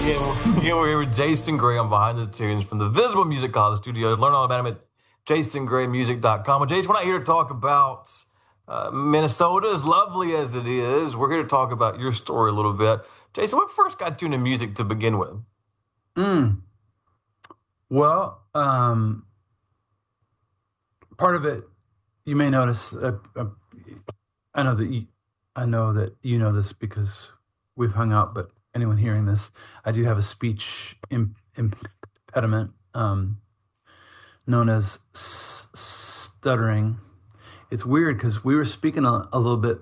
Yeah, we're here with Jason Gray on Behind the Tunes from the Visible Music College Studios. Learn all about him at jasongraymusic.com. Well, Jason, we're not here to talk about Minnesota, as lovely as it is. We're here to talk about your story a little bit. Jason, what first got you into music to begin with? Well, part of it, you may notice. I know that you know this because we've hung out. But anyone hearing this, I do have a speech impediment known as stuttering. It's weird because we were speaking a little bit